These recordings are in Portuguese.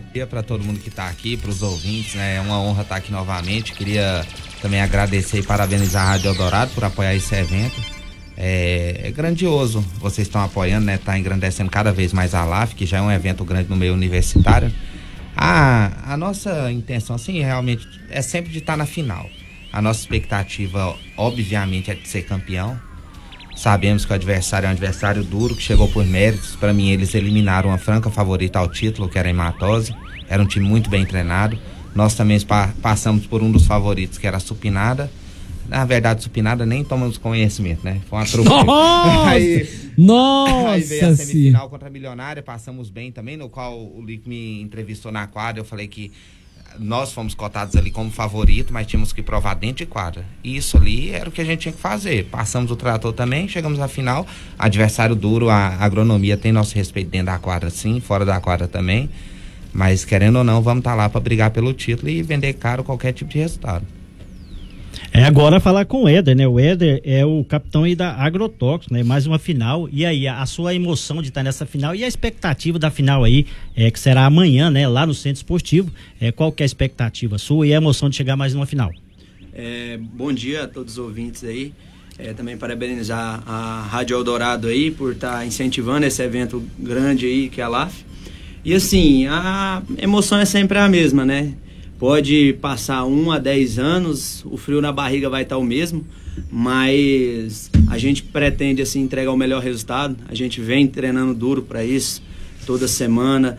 dia para todo mundo que está aqui, para os ouvintes, né? É uma honra estar aqui novamente. Queria também agradecer e parabenizar a Rádio Eldorado por apoiar esse evento. É grandioso, vocês estão apoiando, né? Tá engrandecendo cada vez mais a LAF, que já é um evento grande no meio universitário. A nossa intenção, assim, realmente é sempre de estar na final. A nossa expectativa, obviamente, é de ser campeão. Sabemos que o adversário é um adversário duro, que chegou por méritos. Para mim, eles eliminaram uma franca favorita ao título, que era a Matose. Era um time muito bem treinado. Nós também passamos por um dos favoritos, que era a Supinada. Na verdade, Supinada nem tomamos conhecimento, né? Foi uma troca. Aí veio a semifinal contra a Milionária, passamos bem também, no qual o Lico me entrevistou na quadra. Eu falei que nós fomos cotados ali como favorito, mas tínhamos que provar dentro de quadra. E isso ali era o que a gente tinha que fazer. Passamos o trator também, chegamos à final. Adversário duro, a agronomia tem nosso respeito dentro da quadra, sim, fora da quadra também. Mas querendo ou não, vamos estar lá para brigar pelo título e vender caro qualquer tipo de resultado. Agora falar com o Éder, né? O Éder é o capitão aí da Agrotóxicos, né? Mais uma final. E aí, a sua emoção de estar nessa final e a expectativa da final aí, que será amanhã, né? Lá no Centro Esportivo. Qual que é a expectativa sua e a emoção de chegar mais numa final? Bom dia a todos os ouvintes aí. Também parabenizar a Rádio Eldorado aí por estar incentivando esse evento grande aí que é a LAF. E assim, a emoção é sempre a mesma, né? Pode passar 1 a 10 anos, o frio na barriga vai estar o mesmo, mas a gente pretende assim entregar o melhor resultado. A gente vem treinando duro para isso, toda semana.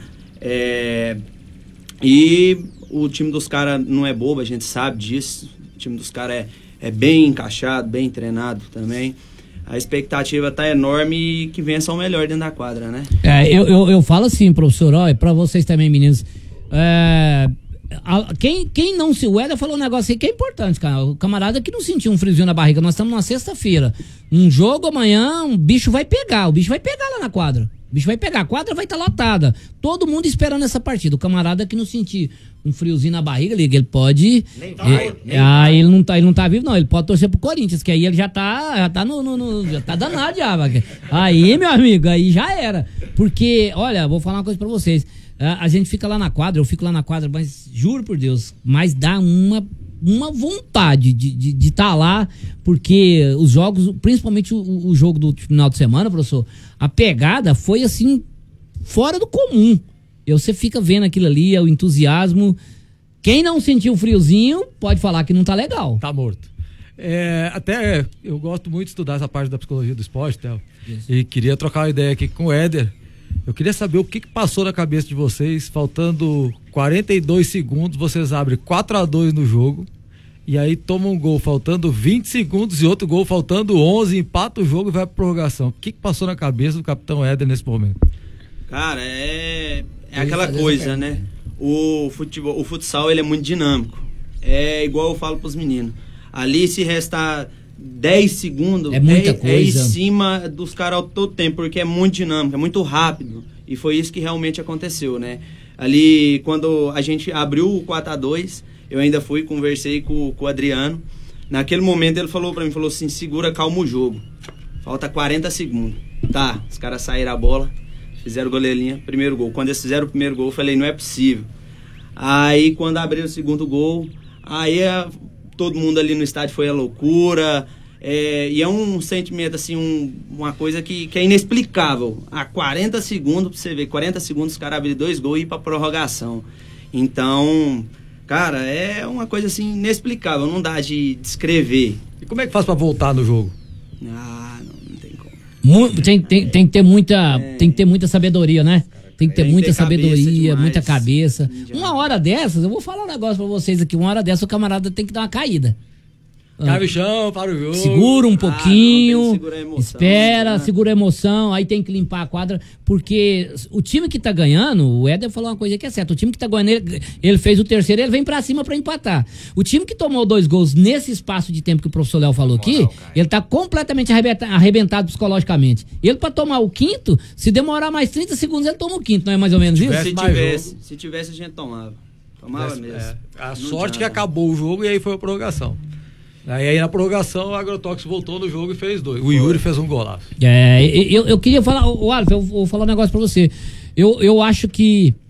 E o time dos caras não é bobo, a gente sabe disso. O time dos caras é bem encaixado, bem treinado também. A expectativa tá enorme e que vença o melhor dentro da quadra, né? Eu falo assim, professor, ó, para vocês também, meninos. Quem não se... O Éder falou um negócio aí que é importante, cara. O camarada que não sentiu um friozinho na barriga. Nós estamos numa sexta-feira. Um jogo amanhã, o bicho vai pegar. O bicho vai pegar lá na quadra. O bicho vai pegar. A quadra vai estar lotada. Todo mundo esperando essa partida. O camarada que não sentir um friozinho na barriga, liga, ele pode... Ele não tá vivo, não. Ele pode torcer pro Corinthians, que aí ele já tá danado já. Aí, meu amigo, aí já era. Porque, olha, vou falar uma coisa pra vocês. A gente fica lá na quadra, eu fico lá na quadra, mas juro por Deus, mas dá uma vontade de estar lá, porque os jogos, principalmente o jogo do final de semana, professor, a pegada foi assim, fora do comum. Você fica vendo aquilo ali, o entusiasmo. Quem não sentiu friozinho, pode falar que não tá legal. Tá morto. Até eu gosto muito de estudar essa parte da psicologia do esporte, Théo, e queria trocar uma ideia aqui com o Éder. Eu queria saber o que passou na cabeça de vocês, faltando 42 segundos, vocês abrem 4-2 no jogo, e aí tomam um gol faltando 20 segundos e outro gol faltando 11, empata o jogo e vai pra prorrogação. O que passou na cabeça do capitão Éder nesse momento? Cara, é aquela coisa, né? O futsal, ele é muito dinâmico. É igual eu falo pros meninos. Ali, se restar 10 segundos, é muita coisa. Em cima dos caras ao todo tempo, porque é muito dinâmico, é muito rápido. E foi isso que realmente aconteceu, né? Ali, quando a gente abriu o 4-2, eu ainda conversei com o Adriano. Naquele momento ele falou pra mim, assim, segura, calma o jogo. Falta 40 segundos. Tá, os caras saíram a bola, fizeram goleirinha, primeiro gol. Quando eles fizeram o primeiro gol, eu falei, não é possível. Aí, quando abriu o segundo gol, aí todo mundo ali no estádio foi a loucura. E é um sentimento, assim, uma coisa que é inexplicável. Há 40 segundos, pra você ver, 40 segundos os caras abriram 2 gols e ir pra prorrogação. Então, cara, é uma coisa assim inexplicável, não dá de descrever. E como é que faz pra voltar no jogo? Não tem como. Tem que ter muita sabedoria, né? Tem que ter muita sabedoria, muita cabeça. Uma hora dessas, eu vou falar um negócio pra vocês aqui, uma hora dessa o camarada tem que dar uma caída. Cai o chão, para o jogo. Segura um pouquinho, espera, né? segura a emoção, aí tem que limpar a quadra, porque o time que tá ganhando, o Éder falou uma coisa que é certa, o time que tá ganhando, ele fez o terceiro, ele vem pra cima pra empatar. O time que tomou 2 gols nesse espaço de tempo que o professor Léo falou aqui, ele tá completamente arrebentado psicologicamente. Ele pra tomar o quinto, se demorar mais 30 segundos, ele toma o quinto, não é mais ou menos isso? Se tivesse a gente tomava mesmo. A sorte que acabou o jogo e aí foi a prorrogação. Aí na prorrogação o Agrotóxicos voltou no jogo e fez 2. O Yuri fez um golaço. Eu queria falar, Alf, eu vou falar um negócio pra você. Eu acho que